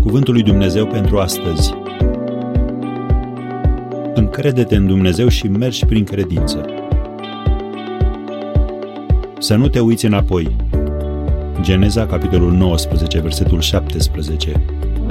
Cuvântul lui Dumnezeu pentru astăzi. Încrede-te în Dumnezeu și mergi prin credință. Să nu te uiți înapoi. Geneza, capitolul 19, versetul 17.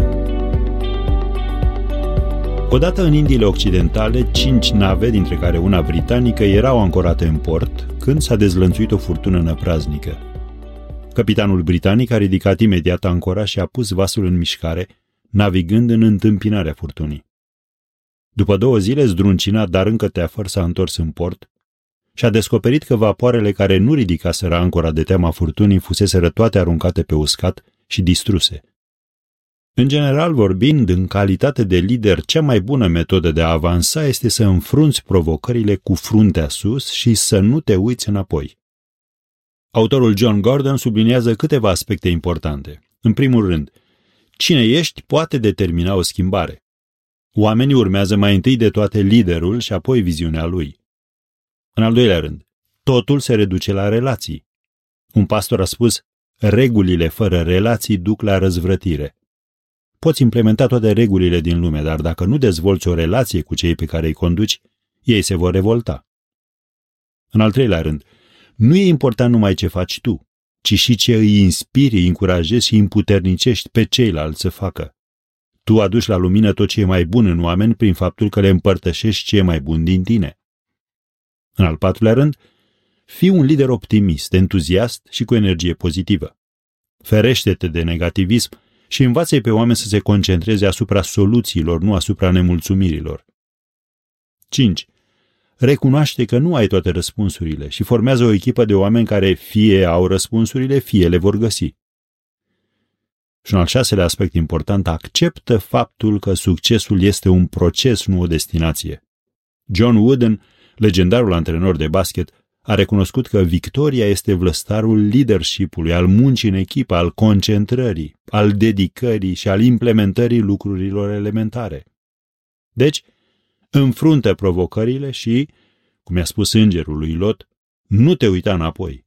Odată în Indiile Occidentale, 5 nave, dintre care una britanică, erau ancorate în port când s-a dezlănțuit o furtună năpraznică. Capitanul britanic a ridicat imediat ancora și a pus vasul în mișcare, navigând în întâmpinarea furtunii. După 2 zile, zdruncinat, dar încă teafăr, s-a întors în port și a descoperit că vapoarele care nu ridicaseră ancora de teama furtunii fuseseră toate aruncate pe uscat și distruse. În general vorbind, în calitate de lider, cea mai bună metodă de a avansa este să înfrunți provocările cu fruntea sus și să nu te uiți înapoi. Autorul John Gordon subliniază câteva aspecte importante. În primul rând, cine ești poate determina o schimbare. Oamenii urmează mai întâi de toate liderul și apoi viziunea lui. În al doilea rând, totul se reduce la relații. Un pastor a spus, regulile fără relații duc la răzvrătire. Poți implementa toate regulile din lume, dar dacă nu dezvolți o relație cu cei pe care îi conduci, ei se vor revolta. În al treilea rând, nu e important numai ce faci tu, ci și ce îi inspiri, îi încurajezi și îi împuternicești pe ceilalți să facă. Tu aduci la lumină tot ce e mai bun în oameni prin faptul că le împărtășești ce e mai bun din tine. În al patrulea rând, fii un lider optimist, entuziast și cu energie pozitivă. Ferește-te de negativism și învață-i pe oameni să se concentreze asupra soluțiilor, nu asupra nemulțumirilor. 5. Recunoaște că nu ai toate răspunsurile și formează o echipă de oameni care fie au răspunsurile, fie le vor găsi. Și un al 6-lea aspect important, acceptă faptul că succesul este un proces, nu o destinație. John Wooden, legendarul antrenor de basket, a recunoscut că victoria este vlăstarul leadership-ului, al muncii în echipă, al concentrării, al dedicării și al implementării lucrurilor elementare. Deci, înfruntă provocările și, cum i-a spus îngerul lui Lot, nu te uita înapoi.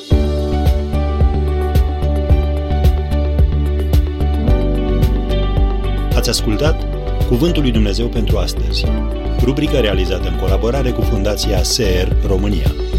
Ați ascultat Cuvântul lui Dumnezeu pentru astăzi, rubrica realizată în colaborare cu Fundația SER România.